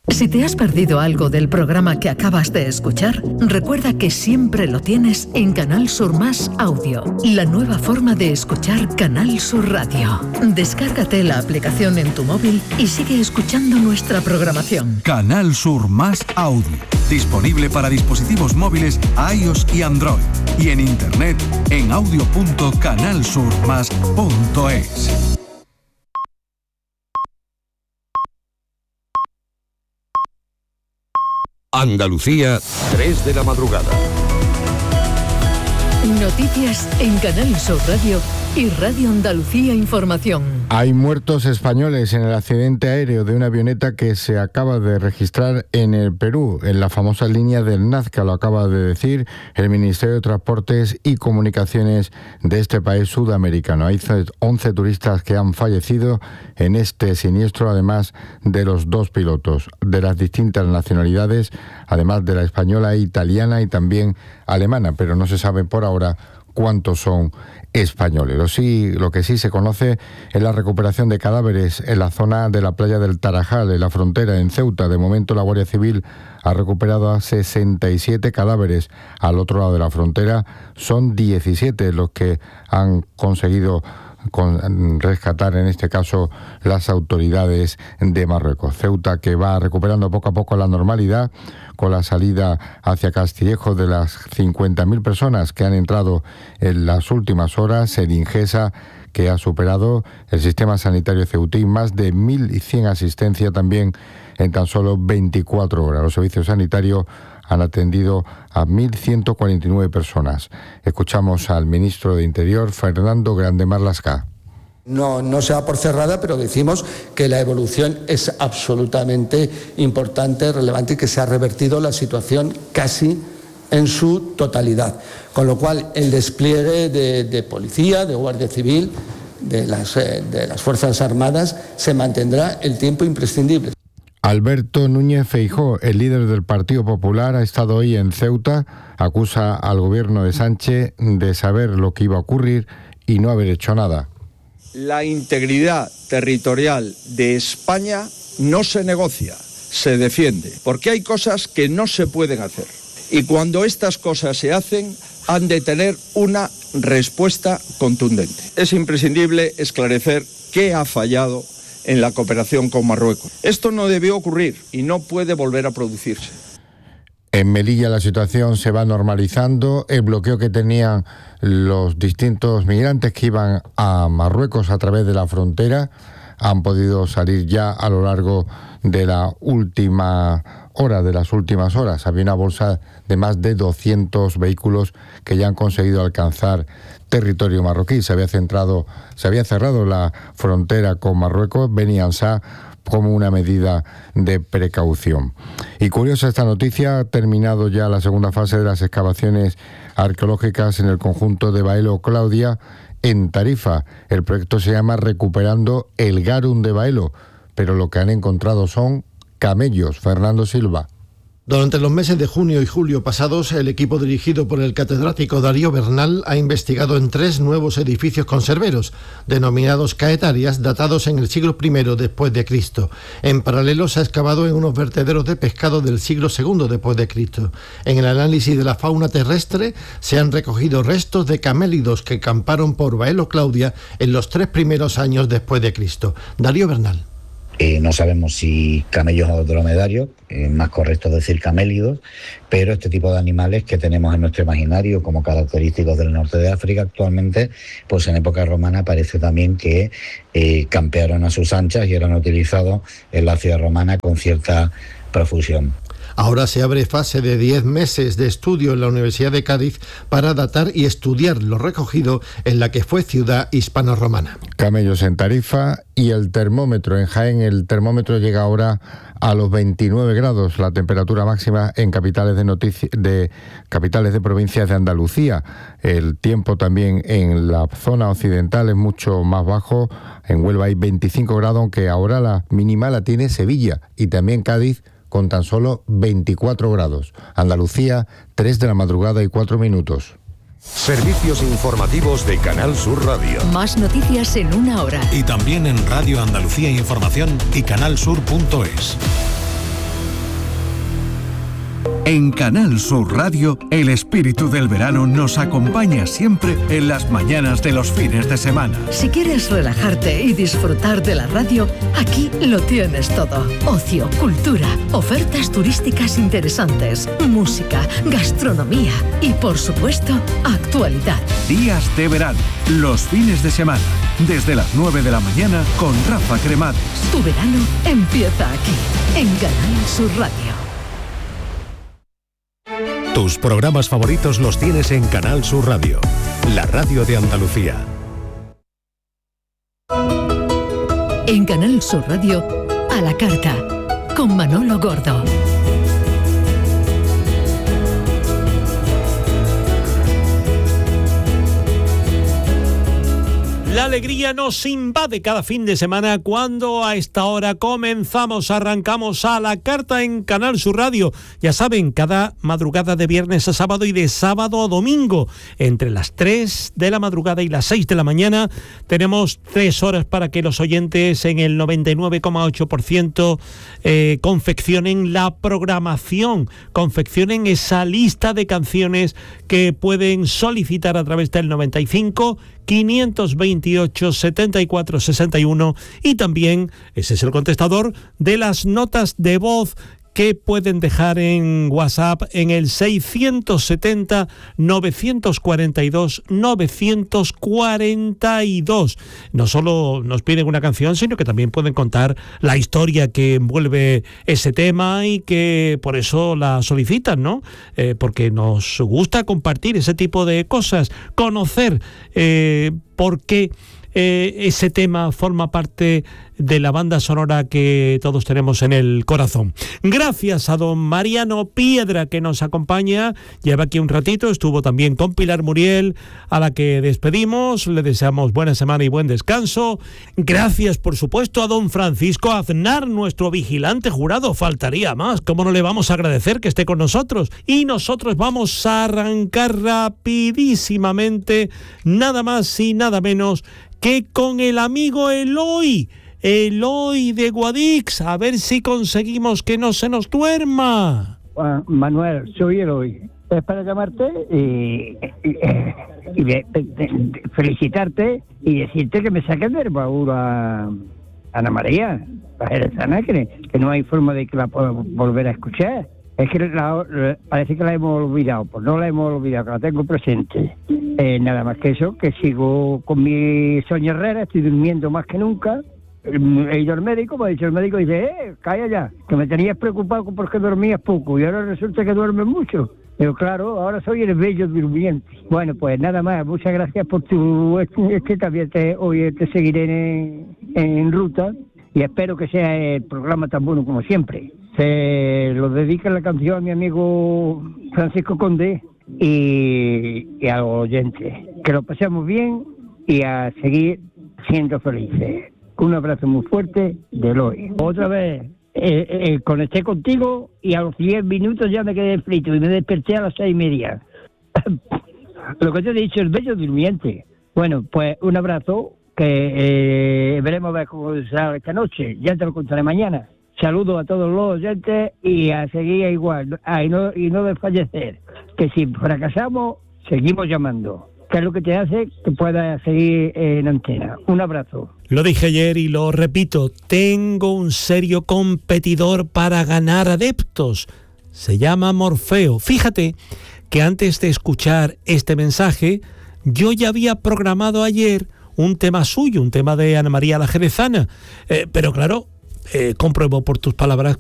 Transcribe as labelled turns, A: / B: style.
A: Si te has perdido algo del programa que acabas de escuchar, recuerda que siempre lo tienes en Canal Sur Más Audio, la nueva forma de escuchar Canal Sur Radio. Descárgate la aplicación en tu móvil y sigue escuchando nuestra programación.
B: Canal Sur Más Audio, disponible para dispositivos móviles iOS y Android, y en internet en audio.canalsurmas.es.
C: Andalucía, 3 de la madrugada.
A: Noticias en Canal Sur Radio y Radio Andalucía Información.
D: Hay muertos españoles en el accidente aéreo de una avioneta que se acaba de registrar en el Perú, en la famosa línea del Nazca, lo acaba de decir el Ministerio de Transportes y Comunicaciones de este país sudamericano. Hay 11 turistas que han fallecido en este siniestro, además de los 2 pilotos de las distintas nacionalidades, además de la española, italiana y también alemana, pero no se sabe por ahora cuántos son españoles. Lo que sí se conoce es la recuperación de cadáveres en la zona de la playa del Tarajal, en la frontera, en Ceuta. De momento la Guardia Civil ha recuperado a 67 cadáveres. Al otro lado de la frontera son 17 los que han conseguido rescatar, en este caso, las autoridades de Marruecos. Ceuta, que va recuperando poco a poco la normalidad con la salida hacia Castillejo de las 50.000 personas que han entrado en las últimas horas, el Ingesa, que ha superado el sistema sanitario ceutí, más de 1.100 asistencias también en tan solo 24 horas. Los servicios sanitarios han atendido a 1.149 personas. Escuchamos al ministro de Interior, Fernando Grande Marlaska.
E: No se da por cerrada, pero decimos que la evolución es absolutamente importante, relevante, y que se ha revertido la situación casi en su totalidad. Con lo cual, el despliegue de policía, de Guardia Civil, de las Fuerzas Armadas, se mantendrá el tiempo imprescindible.
D: Alberto Núñez Feijóo, el líder del Partido Popular, ha estado hoy en Ceuta, acusa al gobierno de Sánchez de saber lo que iba a ocurrir y no haber hecho nada.
F: La integridad territorial de España no se negocia, se defiende, porque hay cosas que no se pueden hacer. Y cuando estas cosas se hacen, han de tener una respuesta contundente. Es imprescindible esclarecer qué ha fallado en la cooperación con Marruecos. Esto no debió ocurrir y no puede volver a producirse.
D: En Melilla la situación se va normalizando. El bloqueo que tenían los distintos migrantes que iban a Marruecos a través de la frontera han podido salir ya a lo largo de la última hora, de las últimas horas. Había una bolsa de más de 200 vehículos que ya han conseguido alcanzar territorio marroquí. Se había cerrado la frontera con Marruecos, Beni Ansá, como una medida de precaución. Y curiosa esta noticia, ha terminado ya la segunda fase de las excavaciones arqueológicas en el conjunto de Baelo Claudia, en Tarifa. El proyecto se llama Recuperando el Garum de Baelo, pero lo que han encontrado son camellos. Fernando Silva.
G: Durante los meses de junio y julio pasados, el equipo dirigido por el catedrático Darío Bernal ha investigado en 3 nuevos edificios conserveros, denominados caetarias, datados en el siglo I después de Cristo. En paralelo, se ha excavado en unos vertederos de pescado del siglo II después de Cristo. En el análisis de la fauna terrestre, se han recogido restos de camélidos que camparon por Baelo Claudia en los 3 primeros años después de Cristo. Darío Bernal.
H: No sabemos si camellos o dromedarios, es más correcto decir camélidos, pero este tipo de animales que tenemos en nuestro imaginario como característicos del norte de África actualmente, pues en época romana parece también que campearon a sus anchas y eran utilizados en la ciudad romana con cierta profusión.
G: Ahora se abre fase de 10 meses de estudio en la Universidad de Cádiz para datar y estudiar lo recogido en la que fue ciudad hispano-romana.
D: Camellos en Tarifa y el termómetro en Jaén. El termómetro llega ahora a los 29 grados, la temperatura máxima en capitales de provincias de Andalucía. El tiempo también en la zona occidental es mucho más bajo. En Huelva hay 25 grados, aunque ahora la mínima la tiene Sevilla y también Cádiz, con tan solo 24 grados. Andalucía, 3 de la madrugada y 4 minutos.
C: Servicios informativos de Canal Sur Radio.
A: Más noticias en 1 hora.
B: Y también en Radio Andalucía Información y canalsur.es. En Canal Sur Radio, el espíritu del verano nos acompaña siempre en las mañanas de los fines de semana.
A: Si quieres relajarte y disfrutar de la radio, aquí lo tienes todo. Ocio, cultura, ofertas turísticas interesantes, música, gastronomía y, por supuesto, actualidad.
B: Días de verano, los fines de semana, desde las 9 de la mañana con Rafa Cremades.
A: Tu verano empieza aquí, en Canal Sur Radio.
C: Tus programas favoritos los tienes en Canal Sur Radio, la radio de Andalucía.
A: En Canal Sur Radio, a la carta, con Manolo Gordo.
I: La alegría nos invade cada fin de semana cuando a esta hora arrancamos a la carta en Canal Sur Radio. Ya saben, cada madrugada de viernes a sábado y de sábado a domingo, entre las 3 de la madrugada y las 6 de la mañana, tenemos 3 horas para que los oyentes en el 99,8% confeccionen la programación, confeccionen esa lista de canciones que pueden solicitar a través del 95 528 74 61 y también, ese es el contestador, de las notas de voz que pueden dejar en WhatsApp en el 670 942 942. No solo nos piden una canción, sino que también pueden contar la historia que envuelve ese tema y que por eso la solicitan, ¿no? Porque nos gusta compartir ese tipo de cosas, conocer por qué ese tema forma parte de la banda sonora que todos tenemos en el corazón. Gracias a don Mariano Piedra, que nos acompaña, lleva aquí un ratito, estuvo también con Pilar Muriel, a la que despedimos, le deseamos buena semana y buen descanso. Gracias, por supuesto, a don Francisco Aznar, nuestro vigilante jurado, faltaría más, ¿cómo no le vamos a agradecer que esté con nosotros? Y nosotros vamos a arrancar rapidísimamente, nada más y nada menos que con el amigo Eloy de Guadix, a ver si conseguimos que no se nos duerma.
J: Manuel, soy Eloy. Es para llamarte y felicitarte y decirte que me saquen del baúl a Ana María, la jerezana, que no hay forma de que la pueda volver a escuchar. Es que parece que la hemos olvidado. Pues no la hemos olvidado, que la tengo presente. Nada más que eso, que sigo con mi soñarrera, estoy durmiendo más que nunca. He ido al médico, me ha dicho el médico, dice, calla ya, que me tenías preocupado porque dormías poco y ahora resulta que duermes mucho. Pero claro, ahora soy el bello durmiente. Bueno, pues nada más, muchas gracias por tu... también hoy te seguiré en ruta y espero que sea el programa tan bueno como siempre. Se lo dedica la canción a mi amigo Francisco Conde y a los oyentes. Que lo pasemos bien y a seguir siendo felices. Un abrazo muy fuerte de Eloy. Otra vez conecté contigo y a los 10 minutos ya me quedé frito y me desperté a las 6:30. Lo que te he dicho, el bello durmiente. Bueno, pues un abrazo que veremos a ver cómo sale esta noche. Ya te lo contaré mañana. Saludos a todos los oyentes y a seguir igual, y no desfallecer, que si fracasamos, seguimos llamando, que es lo que te hace que puedas seguir en antena. Un abrazo.
I: Lo dije ayer y lo repito, tengo un serio competidor para ganar adeptos. Se llama Morfeo. Fíjate que antes de escuchar este mensaje, yo ya había programado ayer un tema suyo, un tema de Ana María la Jerezana, pero claro, compruebo por tus palabras